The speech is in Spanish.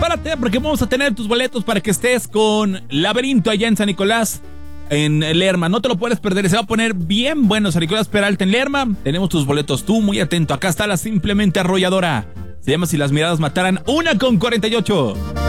Prepárate porque vamos a tener tus boletos para que estés con Laberinto allá en San Nicolás, en Lerma. No te lo puedes perder, se va a poner bien bueno. San Nicolás Peralta en Lerma. Tenemos tus boletos, tú muy atento. Acá está la simplemente arrolladora. Se llama Si las miradas mataran, 1:48.